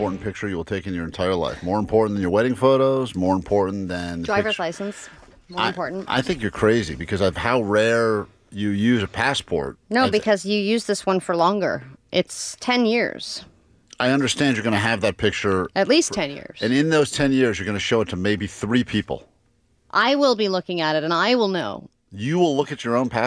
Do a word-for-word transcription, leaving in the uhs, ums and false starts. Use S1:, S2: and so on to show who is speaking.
S1: important picture you will take in your entire life? More important than your wedding photos? More important than the
S2: Driver's
S1: picture?
S2: license. More
S1: I,
S2: important.
S1: I think you're crazy because of how rare you use a passport.
S2: No,
S1: I th-
S2: because you use this one for longer. It's ten years.
S1: I understand you're going to have that picture.
S2: At least ten years.
S1: And in those ten years, you're going to show it to maybe three people.
S2: I will be looking at it and I will know.
S1: You will look at your own passport.